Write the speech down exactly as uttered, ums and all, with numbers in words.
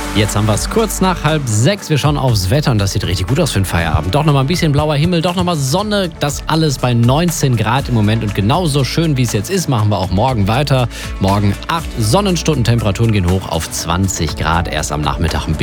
Jetzt haben wir es kurz nach halb sechs. Wir schauen aufs Wetter und das sieht richtig gut aus für den Feierabend. Doch nochmal ein bisschen blauer Himmel, doch nochmal Sonne. Das alles bei neunzehn Grad im Moment. Und genauso schön, wie es jetzt ist, machen wir auch morgen weiter. Morgen acht Sonnenstunden, Temperaturen gehen hoch auf zwanzig Grad. Erst am Nachmittag ein bisschen.